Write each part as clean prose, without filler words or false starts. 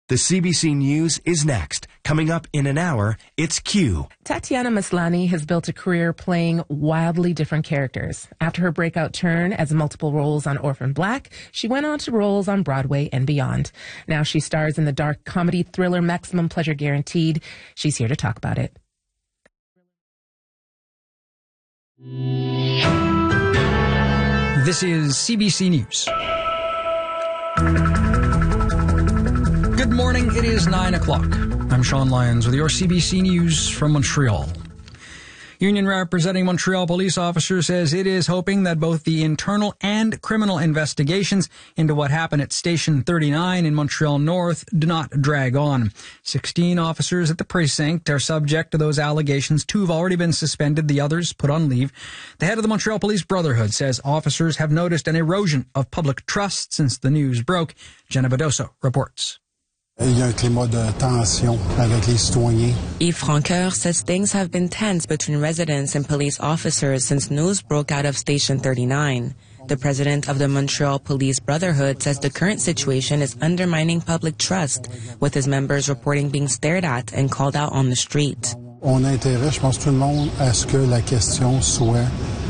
The CBC News is next. Coming up in an hour, it's Q. Tatiana Maslany has built a career playing wildly different characters. After her breakout turn as multiple roles on Orphan Black, she went on to roles on Broadway and beyond. Now she stars in the dark comedy thriller Maximum Pleasure Guaranteed. She's here to talk about it. This is CBC News. Good morning. It is 9 o'clock. I'm Sean Lyons with your CBC News from Montreal. Union representing Montreal police officers says it is hoping that both the internal and criminal investigations into what happened at Station 39 in Montreal North do not drag on. 16 officers at the precinct are subject to those allegations. 2 have already been suspended, the others put on leave. The head of the Montreal Police Brotherhood says officers have noticed an erosion of public trust since the news broke. Jenna Badoso reports. Yves Francoeur says things have been tense between residents and police officers since news broke out of Station 39. The president of the Montreal Police Brotherhood says the current situation is undermining public trust, with his members reporting being stared at and called out on the street. On a intérêt, je pense tout le monde, à ce que la question soit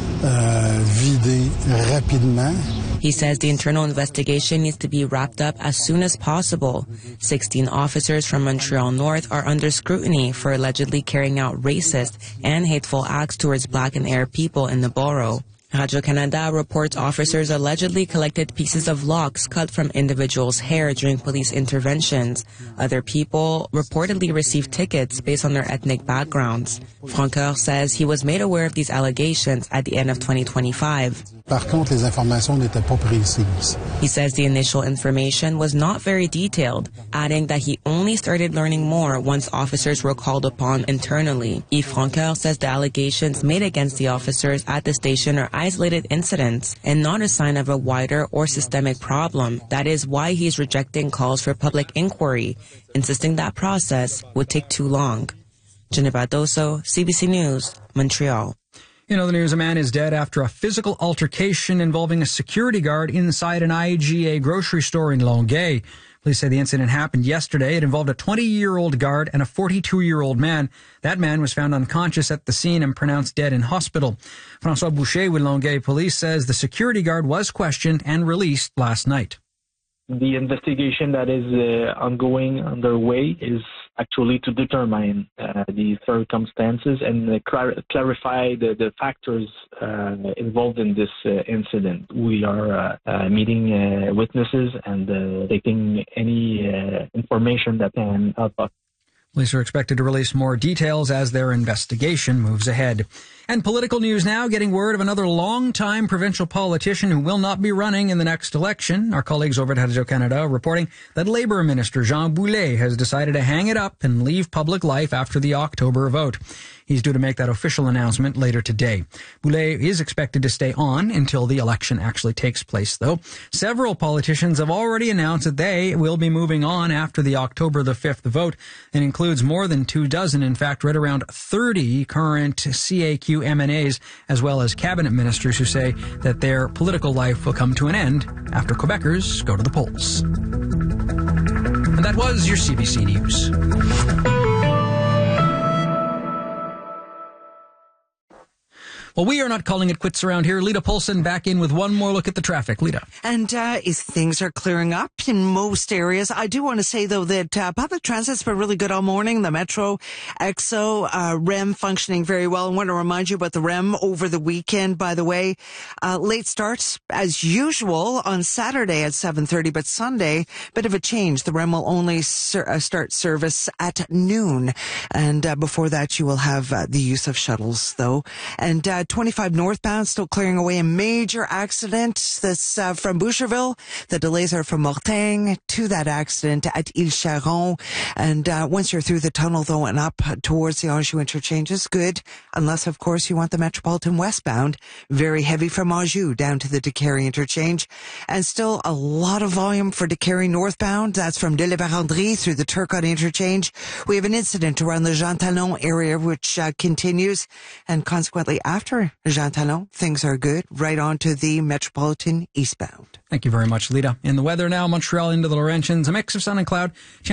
vidée rapidement. He says the internal investigation needs to be wrapped up as soon as possible. 16 officers from Montreal North are under scrutiny for allegedly carrying out racist and hateful acts towards Black and Arab people in the borough. Radio-Canada reports officers allegedly collected pieces of locks cut from individuals' hair during police interventions. Other people reportedly received tickets based on their ethnic backgrounds. Francoeur says he was made aware of these allegations at the end of 2025. Par contre, les informations n'étaient pas précises. He says the initial information was not very detailed, adding that he only started learning more once officers were called upon internally. Yves Francoeur says the allegations made against the officers at the station are isolated incidents and not a sign of a wider or systemic problem. That is why he's rejecting calls for public inquiry, insisting that process would take too long. Jenna Badoso, CBC News, Montreal. In other news, a man is dead after a physical altercation involving a security guard inside an IGA grocery store in Longueuil. Police say the incident happened yesterday. It involved a 20-year-old guard and a 42-year-old man. That man was found unconscious at the scene and pronounced dead in hospital. François Boucher with Longueuil Police says the security guard was questioned and released last night. The investigation that is underway is actually to determine the circumstances and clarify the factors involved in this incident. We are meeting witnesses and taking any information that can help us. Police are expected to release more details as their investigation moves ahead. And political news now, getting word of another long-time provincial politician who will not be running in the next election. Our colleagues over at Radio-Canada reporting that Labour Minister Jean Boulet has decided to hang it up and leave public life after the October vote. He's due to make that official announcement later today. Boulet is expected to stay on until the election actually takes place, though. Several politicians have already announced that they will be moving on after the October the 5th vote, and includes more than 24, in fact, right around 30 current CAQ MNAs, as well as cabinet ministers who say that their political life will come to an end after Quebecers go to the polls. And that was your CBC News. Well, we are not calling it quits around here. Lita Polson back in with one more look at the traffic. Lita. And as things are clearing up in most areas, I do want to say, though, that public transit's been really good all morning. The Metro, EXO, REM functioning very well. I want to remind you about the REM over the weekend, by the way. Late starts, as usual, on Saturday at 7:30, but Sunday, bit of a change. The REM will only start service at noon. And before that, you will have the use of shuttles, though. And 25 northbound, still clearing away a major accident. This from Boucherville. The delays are from Mortagne to that accident at Ile Charon. And once you're through the tunnel, though, and up towards the Anjou interchange is good. Unless, of course, you want the Metropolitan westbound. Very heavy from Anjou down to the Décarie interchange. And still a lot of volume for Décarie northbound. That's from de la Vérendrye through the Turcotte interchange. We have an incident around the Jean Talon area, which continues. And consequently, after Jean Talon, things are good. Right on to the Metropolitan eastbound. Thank you very much, Lita. In the weather now, Montreal into the Laurentians, a mix of sun and cloud.